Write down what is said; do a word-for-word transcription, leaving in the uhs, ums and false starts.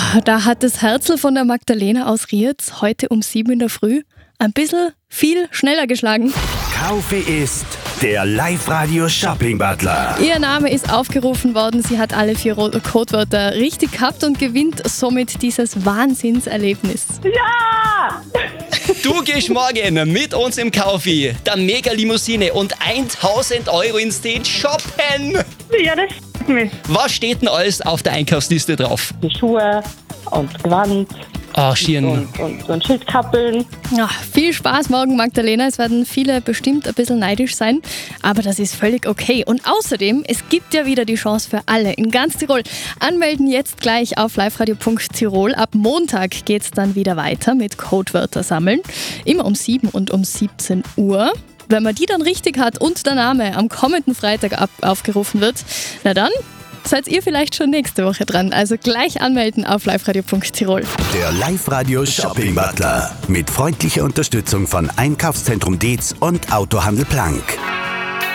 Da hat das Herzl von der Magdalena aus Rietz heute um sieben in der Früh ein bisschen viel schneller geschlagen. Kaufe ist der Live-Radio-Shopping-Butler. Ihr Name ist aufgerufen worden, sie hat alle vier Codewörter richtig gehabt und gewinnt somit dieses Wahnsinnserlebnis. Ja! Du gehst morgen mit uns im Kaufi, der Mega-Limousine und tausend Euro ins Date shoppen. Ja, das freut mich. Was steht denn alles auf der Einkaufsliste drauf? Die Schuhe und Gewand Ah, Schirn. und, und, und Schildkappeln. Ja, viel Spaß morgen, Magdalena. Es werden viele bestimmt ein bisschen neidisch sein, aber das ist völlig okay. Und außerdem, es gibt ja wieder die Chance für alle in ganz Tirol. Anmelden jetzt gleich auf liveradio punkt tirol. Ab Montag geht es dann wieder weiter mit Codewörter sammeln. Immer um sieben und um siebzehn Uhr. Wenn man die dann richtig hat und der Name am kommenden Freitag ab- aufgerufen wird, na dann seid ihr vielleicht schon nächste Woche dran. Also gleich anmelden auf liveradio punkt tirol. Der Live-Radio-Shopping-Butler mit freundlicher Unterstützung von Einkaufszentrum Dietz und Autohandel Plank.